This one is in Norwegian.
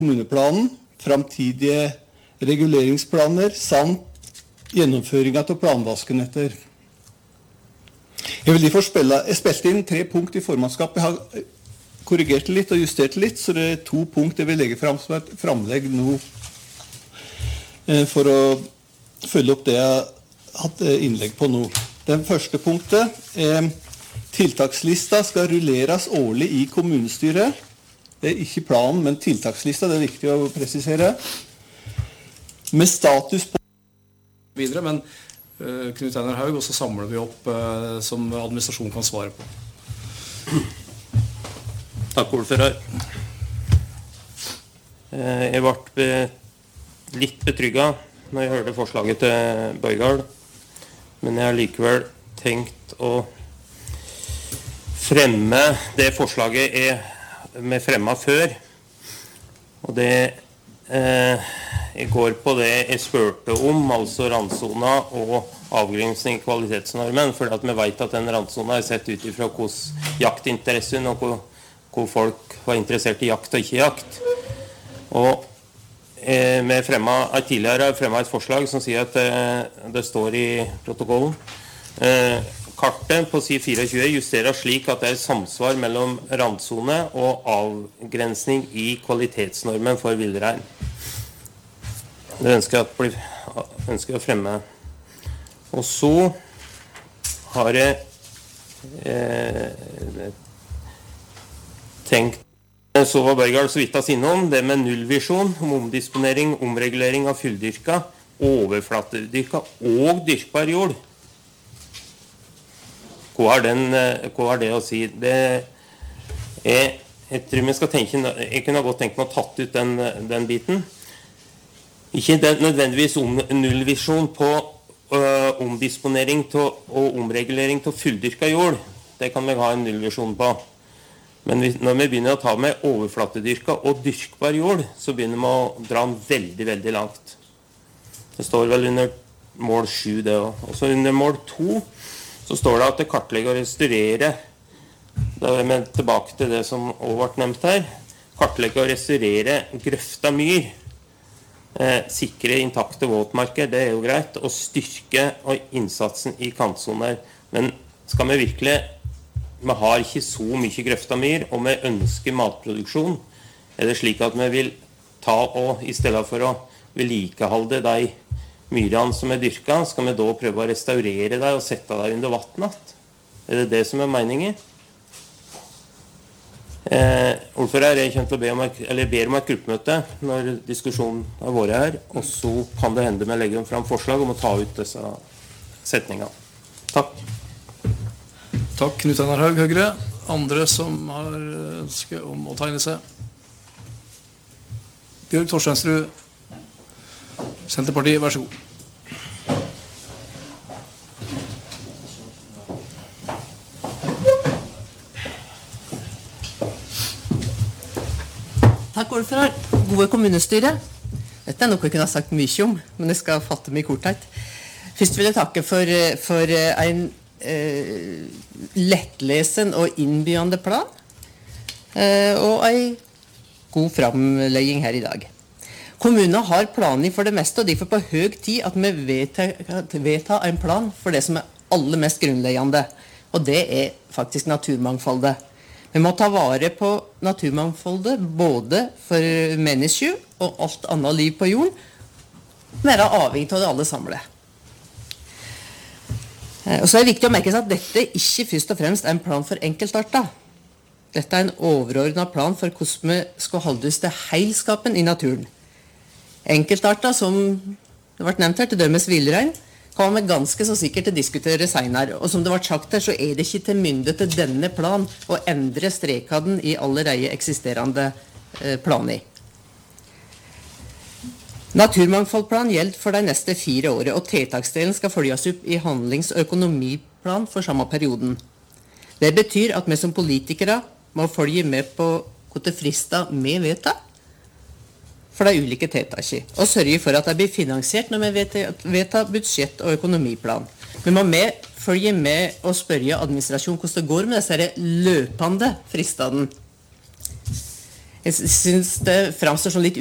kommuneplanen, framtidige reguleringsplaner, samt gjennomføringen av planvasken etter. Jeg vil derfor spilte inn 3 punkt i formannskapet. Jeg har korrigert det litt og justert det litt, så det 2 punkt jeg vil legge frem som et framlegg nå for å følge opp det jeg har hatt innlegg på nå. Den første punktet er tiltakslista skal rulleres årlig i kommunestyret. Det er ikke planen, men tiltakslista, det er viktig å presisere. Med status på videre, men Knut Einar Haug, og så samler vi opp som administrasjon kan svare på. Takk, ordfører. Jeg ble litt betrygget når jeg hørte forslaget til Bøygard, men jeg har likevel tenkt å fremme det forslaget vi fremmet før, og det jeg går på det jeg spurte om, altså randsona og avgrensning i kvalitetsnormen, for at vi vet at den randsona er sett ut ifra hvordan jaktinteressen og hvor folk var interessert i jakt og ikke jakt. Og vi tidligere har fremmet et forslag som sier at det står i protokollen. Kartet på side 24 justerer slik at det er samsvar mellom randsone og avgrensning i kvalitetsnormen for villrein. Det ønsker jeg å fremme. Og så har jeg tenkt, så var Bergard så vidt innom, det med nullvisjon om omdisponering, omregulering av fulldyrka, overflatedyrka og dyrkbar jord. Hva er det å si? Jeg tror vi skal tenke, jeg kunne godt tenkt meg å tatt ut den biten. Ikke nødvendigvis nullvisjon på omdisponering og omregulering til fulldyrka jord. Det kan vi ha en nullvisjon på. Men når vi begynner å ta med overflatedyrka og dyrkbar jord, så begynner vi å dra den veldig, veldig langt. Det står vel under mål 7 det også. Og så under mål 2 så står det at det kartlegger og restaurerer. Da er vi tilbake til det som også ble nevnt her. Kartlegger og restaurerer grøfta myr. Sikre intakte våtmarker, det er jo greit, og styrke og innsatsen i kantsoner. Men skal vi virkelig, vi har ikke så mye grøfta myr, og vi ønsker matproduksjon, er det slik at vi vil ta og, i stedet for å vedlikeholde de myrene som er dyrket, skal vi da prøve å restaurere dem og sette dem under vattnet? Er det det som er meningen? Ordfører, jeg kommer til å ber om et gruppemøte når diskusjonen har vært her, og så kan det hende vi legger frem forslag om å ta ut disse setningene. Takk. Takk, Knut Einar Haug, Høyre. Andre som har ønske om å tegne seg? Bjørg Torstensrud, Senterpartiet, vær så god. Takk, ordfører. Gode kommunestyre. Dette er noe jeg kunne ha sagt mye om, men jeg skal fatte meg i korthet. Først vil jeg takke for en lettlesen og innbyende plan, og en god framlegging her i dag. Kommunene har planer for det meste, og derfor på høy tid at vi vedtar en plan for det som er aller mest grunnleggende, og det er faktisk naturmangfoldet. Vi må ta vare på naturmangfoldet, både for mennesker og alt annet liv på jorden, være avhengig av det alle samlet. Og så er det viktig å merke seg at dette ikke først og fremst er en plan for enkeltarter. Dette er en overordnet plan for hvordan vi skal holde oss til heilskapen i naturen. Enkeltarter, som det ble nevnt her, til dømes villrein, kan vi ganske så sikkert diskutere senere. Og som det ble sagt her, så er det ikke til mynde til denne plan å endre strekaden i allerede eksisterende planer. Naturmangfoldplan gjelder for de neste 4 årene, og tiltaksdelen skal følges opp i handlings- og økonomiplan for samme perioden. Det betyr at vi som politikere må følge med på hvilke frister vi vedtar for de ulike tiltakene, og sørge for at det blir finansiert når vi vedtar budsjett og økonomiplan. Vi må følge med og spørre administrasjonen hvordan det går med disse løpende fristene. Jeg syns det framstår som litt